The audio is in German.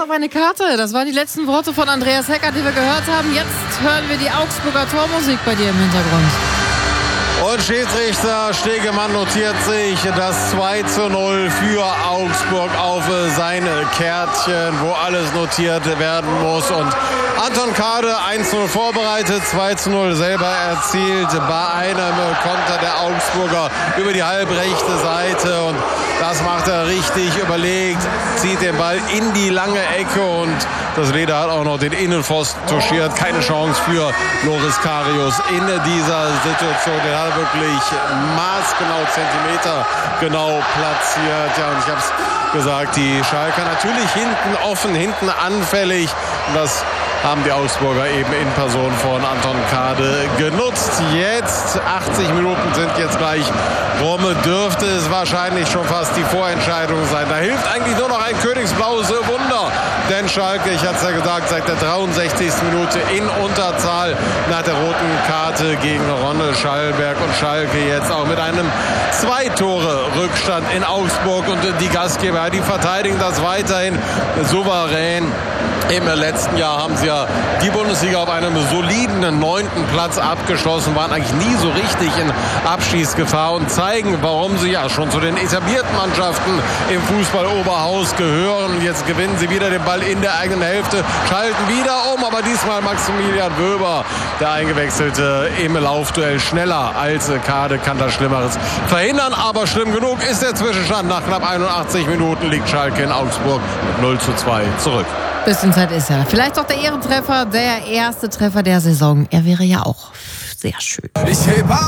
auf eine Karte. Das waren die letzten Worte von Andreas Hecker, die wir gehört haben. Jetzt hören wir die Augsburger Tormusik bei dir im Hintergrund. Und Schiedsrichter Stegemann notiert sich das 2:0 für Augsburg auf seine Kärtchen, wo alles notiert werden muss. Und Anton Kade 1:0 vorbereitet, 2:0 selber erzielt bei einem Konter der Augsburger über die halbrechte Seite. Und das macht er richtig überlegt, zieht den Ball in die lange Ecke und das Leder hat auch noch den Innenpfosten touchiert. Keine Chance für Loris Karius in dieser Situation. Den hat er wirklich maßgenau, Zentimeter genau platziert. Ja, und ich habe es gesagt, die Schalker natürlich hinten offen, hinten anfällig. Und das haben die Augsburger eben in Person von Anton Kade genutzt. Jetzt, 80 Minuten sind jetzt gleich rum, dürfte es wahrscheinlich schon fast die Vorentscheidung sein. Da hilft eigentlich nur noch ein königsblaues Wunder. Denn Schalke, ich hatte es ja gesagt, seit der 63. Minute in Unterzahl nach der roten Karte gegen Ronne Schallberg. Und Schalke jetzt auch mit einem 2-Tore-Rückstand in Augsburg. Und die Gastgeber, die verteidigen das weiterhin souverän. Im letzten Jahr haben sie ja die Bundesliga auf einem soliden 9. Platz abgeschlossen, waren eigentlich nie so richtig in Abschießgefahr und zeigen, warum sie ja schon zu den etablierten Mannschaften im Fußball Oberhaus gehören. Jetzt gewinnen sie wieder den Ball in der eigenen Hälfte, schalten wieder um, aber diesmal Maximilian Wöber, der Eingewechselte, im Laufduell schneller als Kade, kann das Schlimmeres verhindern. Aber schlimm genug ist der Zwischenstand. Nach knapp 81 Minuten liegt Schalke in Augsburg mit 0:2 zurück. Bisschen Zeit ist ja. Vielleicht doch der Ehrentreffer, der erste Treffer der Saison. Er wäre ja auch sehr schön.